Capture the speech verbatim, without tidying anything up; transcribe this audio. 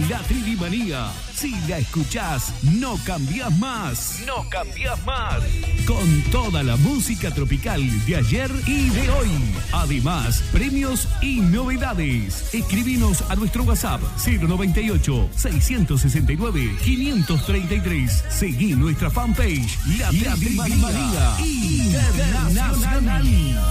La Tridimanía. Si la escuchás, no cambiás más. No cambiás más. Con toda la música tropical de ayer y de hoy. Además, premios y novedades. Escribinos a nuestro WhatsApp cero noventa y ocho, seiscientos sesenta y nueve, quinientos treinta y tres. Seguí nuestra fanpage La Tridimanía Internacional.